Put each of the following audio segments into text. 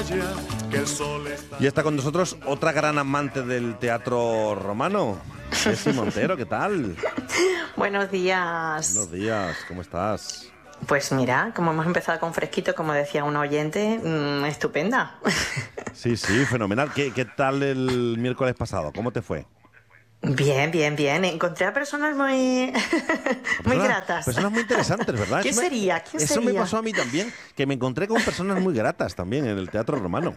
Y está con nosotros otra gran amante del teatro romano, Ceci Montero, ¿qué tal? Buenos días. Buenos días, ¿cómo estás? Pues mira, como hemos empezado con fresquito, como decía un oyente, estupenda. Sí, fenomenal. ¿Qué tal el miércoles pasado? ¿Cómo te fue? Bien. Encontré a personas muy muy gratas. Personas muy interesantes, ¿verdad? ¿Quién sería? Eso me pasó a mí también, que me encontré con personas muy gratas también en el teatro romano.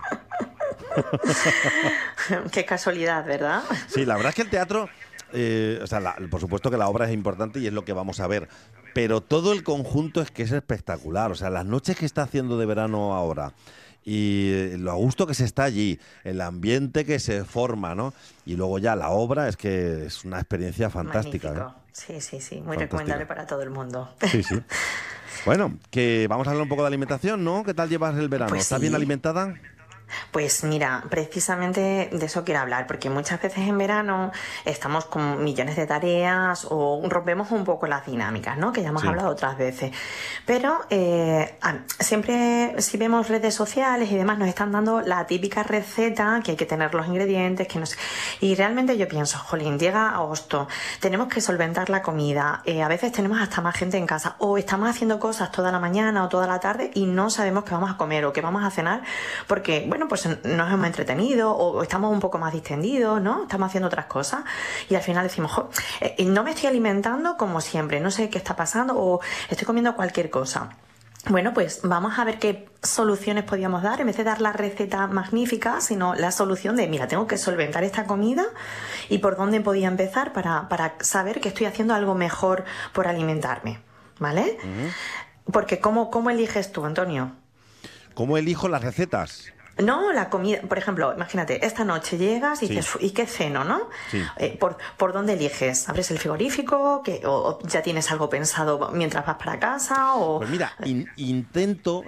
Qué casualidad, ¿verdad? Sí, la verdad es que el teatro, por supuesto que la obra es importante y es lo que vamos a ver, pero todo el conjunto es que es espectacular. O sea, las noches que está haciendo de verano ahora y lo a gusto que se está allí, el ambiente que se forma, ¿no? Y luego ya la obra es que es una experiencia fantástica. Magnífico. Sí, muy Fantástica. recomendable para todo el mundo. Sí. Bueno, que vamos a hablar un poco de alimentación, ¿no? ¿Qué tal llevas el verano? Pues ¿Estás sí. bien alimentada? Pues mira, precisamente de eso quiero hablar, porque muchas veces en verano estamos con millones de tareas o rompemos un poco las dinámicas, ¿no? Que ya hemos hablado otras veces. Pero siempre, si vemos redes sociales y demás, nos están dando la típica receta, que hay que tener los ingredientes, que no sé. Y realmente yo pienso, jolín, llega agosto, tenemos que solventar la comida, a veces tenemos hasta más gente en casa, o estamos haciendo cosas toda la mañana o toda la tarde y no sabemos qué vamos a comer o qué vamos a cenar, porque, bueno, pues nos hemos entretenido o estamos un poco más distendidos, ¿no? Estamos haciendo otras cosas y al final decimos, no me estoy alimentando como siempre, no sé qué está pasando o estoy comiendo cualquier cosa. Bueno, pues vamos a ver qué soluciones podíamos dar, en vez de dar la receta magnífica, sino la solución de, mira, tengo que solventar esta comida y por dónde podía empezar para saber que estoy haciendo algo mejor por alimentarme, ¿vale? Porque ¿cómo eliges tú, Antonio? ¿Cómo elijo las recetas? No, la comida, por ejemplo, imagínate, esta noche llegas y dices, ¿y qué ceno, no? Sí. ¿Por dónde eliges? ¿Abres el frigorífico? ¿O ya tienes algo pensado mientras vas para casa? O... Pues mira, intento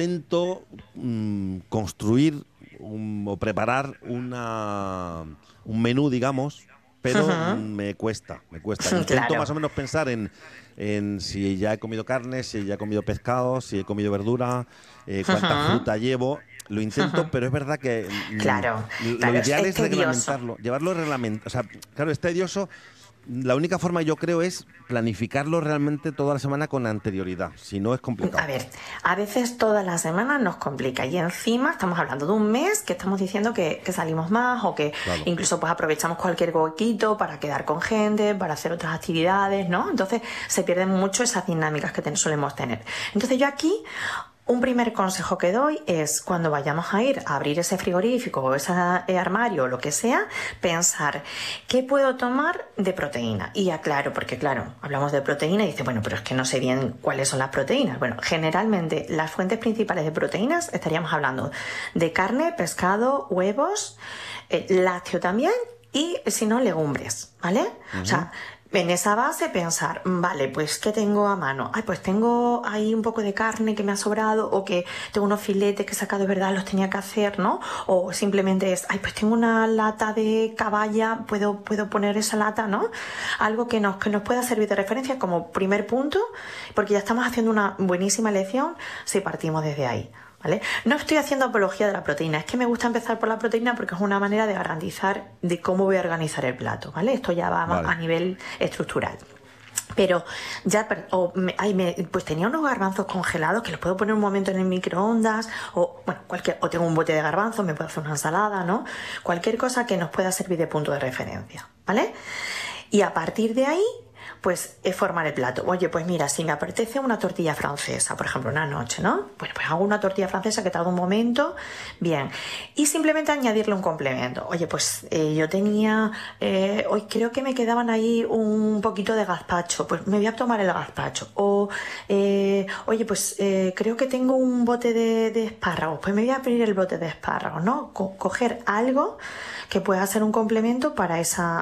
construir o preparar un menú, digamos, pero me cuesta. Intento Claro. más o menos pensar en si ya he comido carne, si ya he comido pescado, si he comido verdura, cuánta fruta llevo. Lo intento, pero es verdad que Claro, lo ideal es tedioso. reglamentarlo, llevarlo reglamentado. O sea, claro, es tedioso. La única forma, yo creo, es planificarlo realmente toda la semana con anterioridad. Si no, es complicado. A ver, a veces toda la semana nos complica y encima estamos hablando de un mes que estamos diciendo que salimos más o que incluso pues aprovechamos cualquier huequito para quedar con gente, para hacer otras actividades, ¿no? Entonces se pierden mucho esas dinámicas que solemos tener. Entonces yo aquí... Un primer consejo que doy es cuando vayamos a ir a abrir ese frigorífico o ese armario o lo que sea, pensar ¿qué puedo tomar de proteína? Y aclaro, porque claro, hablamos de proteína y dice, bueno, pero es que no sé bien cuáles son las proteínas. Bueno, generalmente las fuentes principales de proteínas estaríamos hablando de carne, pescado, huevos, lácteo también y si no, legumbres, ¿vale? O sea, en esa base pensar, vale, pues ¿qué tengo a mano? Pues tengo ahí un poco de carne que me ha sobrado o que tengo unos filetes que he sacado de verdad, los tenía que hacer, ¿no? O simplemente es, pues tengo una lata de caballa, puedo poner esa lata, ¿no? Algo que nos pueda servir de referencia como primer punto, porque ya estamos haciendo una buenísima elección si partimos desde ahí. ¿Vale? No estoy haciendo apología de la proteína, es que me gusta empezar por la proteína porque es una manera de garantizar de cómo voy a organizar el plato, ¿vale? Esto ya va a nivel estructural. Pero ya, pues tenía unos garbanzos congelados que los puedo poner un momento en el microondas o tengo un bote de garbanzos, me puedo hacer una ensalada, ¿no? Cualquier cosa que nos pueda servir de punto de referencia, ¿vale? Y a partir de ahí, pues es formar el plato. Oye, pues mira, si me apetece una tortilla francesa, por ejemplo, una noche, ¿no? Bueno, pues hago una tortilla francesa que tarda un momento, bien. Y simplemente añadirle un complemento. Oye, pues yo tenía, hoy creo que me quedaban ahí un poquito de gazpacho, pues me voy a tomar el gazpacho. O, oye, pues creo que tengo un bote de espárragos, pues me voy a pedir el bote de espárragos, ¿no? Coger algo que pueda ser un complemento para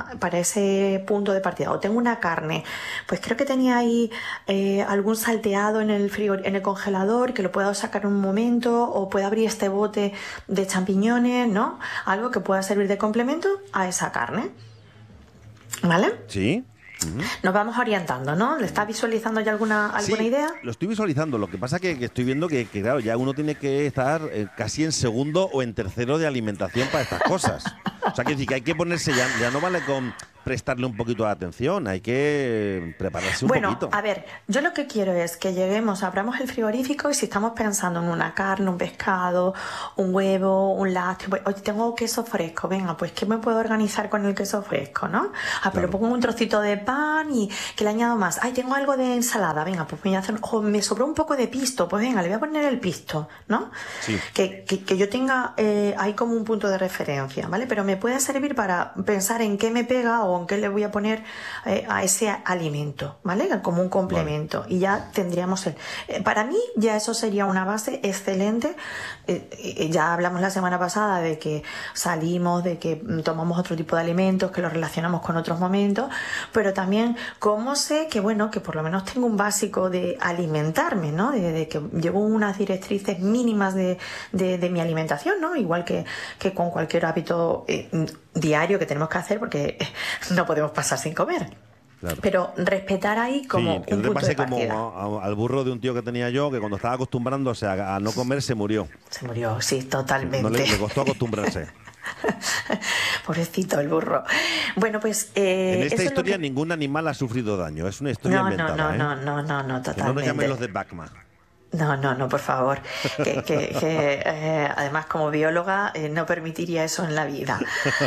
ese punto de partida. O tengo una carne, pues creo que tenía ahí algún salteado en el congelador que lo puedo sacar en un momento, o puedo abrir este bote de champiñones, ¿no? Algo que pueda servir de complemento a esa carne, ¿vale? Sí. Nos vamos orientando, ¿no? ¿Le estás visualizando ya alguna idea? Lo estoy visualizando. Lo que pasa que estoy viendo que, claro, ya uno tiene que estar casi en segundo o en tercero de alimentación para estas cosas. O sea, que hay que ponerse, ya no vale con prestarle un poquito de atención, hay que prepararse un poquito. Bueno, a ver, yo lo que quiero es que lleguemos, abramos el frigorífico y si estamos pensando en una carne, un pescado, un huevo, un lácteo, pues, oye, tengo queso fresco, venga, pues ¿qué me puedo organizar con el queso fresco, no? Pero pongo un trocito de pan y que le añado más. Ay, tengo algo de ensalada, venga, pues voy a hacer, me sobró un poco de pisto, pues venga, le voy a poner el pisto, ¿no? Sí. Que yo tenga ahí como un punto de referencia, ¿vale? Pero me puede servir para pensar en qué me pega o en qué le voy a poner a ese alimento, ¿vale? Como un complemento. Vale. Y ya tendríamos para mí ya eso sería una base excelente. Ya hablamos la semana pasada de que salimos, de que tomamos otro tipo de alimentos, que los relacionamos con otros momentos, pero también cómo sé que, bueno, que por lo menos tengo un básico de alimentarme, ¿no? De que llevo unas directrices mínimas de mi alimentación, ¿no? Igual que con cualquier hábito diario que tenemos que hacer, porque no podemos pasar sin comer. Claro. Pero respetar ahí como un punto de partida. Como al burro de un tío que tenía yo, que cuando estaba acostumbrándose a no comer se murió. Se murió, sí, totalmente. No le costó acostumbrarse. Pobrecito el burro. Bueno, pues en esta historia ningún animal ha sufrido daño. Es una historia inventada. No, totalmente. Que no nos llamen los de Bachman. No, por favor. Además, como bióloga, no permitiría eso en la vida.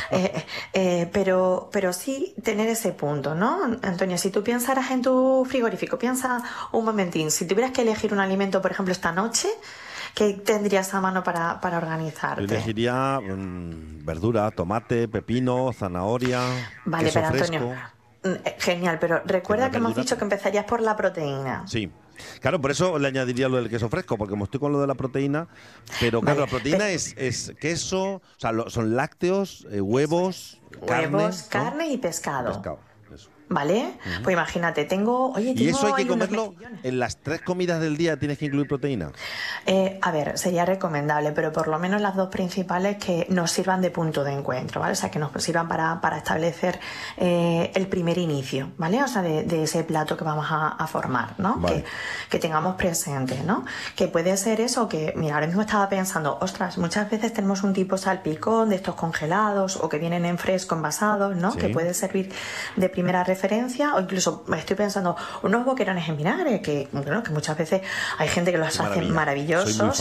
Pero sí tener ese punto, ¿no? Antonio, si tú pensaras en tu frigorífico, piensa un momentín. Si tuvieras que elegir un alimento, por ejemplo, esta noche, ¿qué tendrías a mano para organizarte? Yo elegiría verdura, tomate, pepino, zanahoria, vale, queso pero fresco. Antonio, genial, pero recuerda que hemos dicho que empezarías por la proteína. Sí. Claro, por eso le añadiría lo del queso fresco, porque como estoy con lo de la proteína, pero claro, la proteína es queso, o sea, son lácteos, huevos, carne y pescado. Eso. ¿Vale? Pues imagínate, ¿Y eso hay que comerlo en las 3 comidas del día? ¿Tienes que incluir proteína? A ver, sería recomendable, pero por lo menos las 2 principales que nos sirvan de punto de encuentro, ¿vale? O sea, que nos sirvan para establecer el primer inicio, ¿vale? O sea, de ese plato que vamos a formar, ¿no? Vale. Que tengamos presente, ¿no? Que puede ser eso, que, mira, ahora mismo estaba pensando, ostras, muchas veces tenemos un tipo salpicón de estos congelados o que vienen en fresco envasados, ¿no? Sí. Que puede servir de primera referencia, o incluso estoy pensando unos boquerones en vinagre que muchas veces hay gente que los hace maravillosos.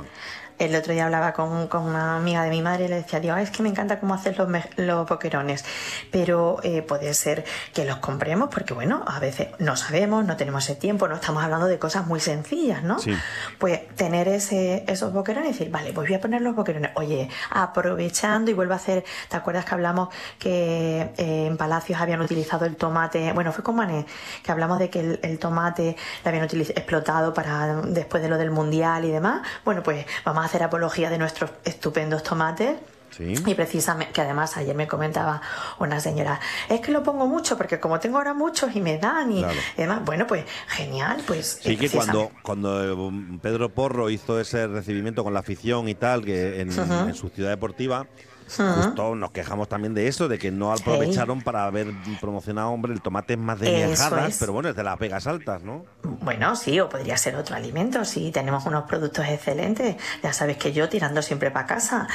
El otro día hablaba con una amiga de mi madre y le decía, digo, es que me encanta cómo haces los boquerones, pero puede ser que los compremos porque, bueno, a veces no sabemos, no tenemos ese tiempo, no estamos hablando de cosas muy sencillas, ¿no? Sí. Pues tener esos boquerones y decir, vale, pues voy a poner los boquerones. Oye, aprovechando y vuelvo a hacer, ¿te acuerdas que hablamos que en Palacios habían utilizado el tomate? Bueno, fue con Mané, que hablamos de que el tomate lo habían explotado para después de lo del Mundial y demás. Bueno, pues vamos a hacer apología de nuestros estupendos tomates. Sí. Y precisamente, que además ayer me comentaba una señora, es que lo pongo mucho porque como tengo ahora muchos y me dan y demás, bueno, pues genial, pues. Sí, que cuando Pedro Porro hizo ese recibimiento con la afición y tal, que en su ciudad deportiva, justo nos quejamos también de eso, de que no aprovecharon para haber promocionado, hombre, el tomate es más de Miajadas, pero bueno, es de las Vegas Altas, ¿no? Bueno, sí, o podría ser otro alimento, si tenemos unos productos excelentes, ya sabes que yo tirando siempre para casa.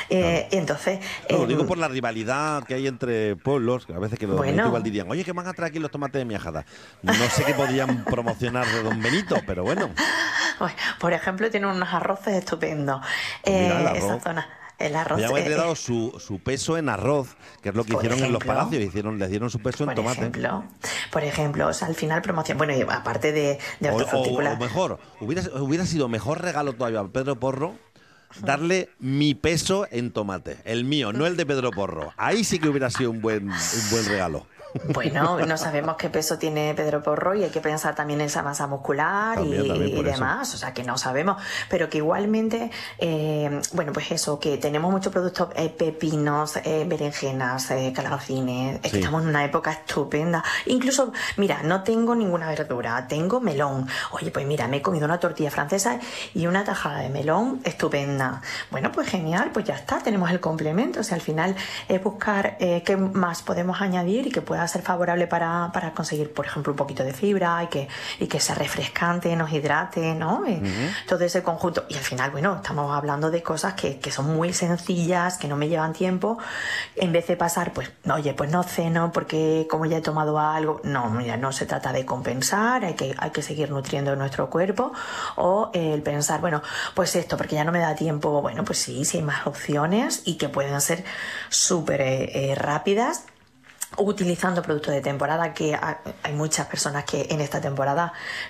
Y entonces... Lo digo por la rivalidad que hay entre pueblos, que a veces que los igual dirían, oye, que van a traer aquí los tomates de Miajadas. No sé qué podían promocionar de Don Benito, pero bueno. Por ejemplo, tienen unos arroces estupendos. Esa zona. El arroz. Ya le dado su peso en arroz, que es lo que hicieron en los palacios, les dieron su peso en tomate. Por ejemplo, o sea, al final promoción. Bueno, y aparte de hortofrutícola. O mejor, hubiera sido mejor regalo todavía a Pedro Porro darle mi peso en tomate, el mío, no el de Pedro Porro. Ahí sí que hubiera sido un buen regalo. Bueno, no sabemos qué peso tiene Pedro Porro y hay que pensar también en esa masa muscular y demás, eso. O sea, que no sabemos, pero que igualmente, bueno, pues eso, que tenemos muchos productos, pepinos, berenjenas, calabacines, que estamos en una época estupenda. Incluso, mira, no tengo ninguna verdura, tengo melón. Oye, pues mira, me he comido una tortilla francesa y una tajada de melón estupenda. Bueno, pues genial, pues ya está, tenemos el complemento. O sea, al final es buscar qué más podemos añadir y que pueda pueda ser favorable para conseguir, por ejemplo, un poquito de fibra y que sea refrescante, nos hidrate, ¿no? Todo ese conjunto. Y al final, bueno, estamos hablando de cosas que son muy sencillas, que no me llevan tiempo. En vez de pasar, pues, oye, pues no ceno porque como ya he tomado algo. No, mira, no se trata de compensar, hay que seguir nutriendo nuestro cuerpo. O el pensar, bueno, pues esto, porque ya no me da tiempo. Bueno, pues sí hay más opciones y que pueden ser súper rápidas, utilizando productos de temporada, que hay muchas personas que en esta temporada